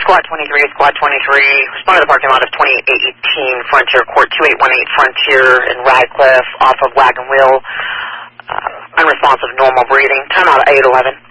Squad 23, Squad 23. Respond to the parking lot of 2818 Frontier Court, 2818 Frontier in Radcliffe, off of Wagon Wheel. Unresponsive, normal breathing. Time out 811.